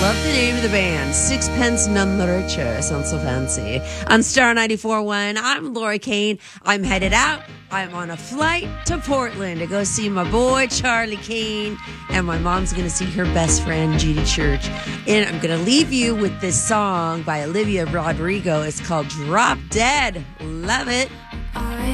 love the name of the band. Sixpence None the Richer. Sounds so fancy. On Star 94.1, I'm Laura Kane. I'm headed out. I'm on a flight to Portland to go see my boy, Charlie Kane. And my mom's going to see her best friend, Judy Church. And I'm going to leave you with this song by Olivia Rodrigo. It's called Drop Dead. Love it.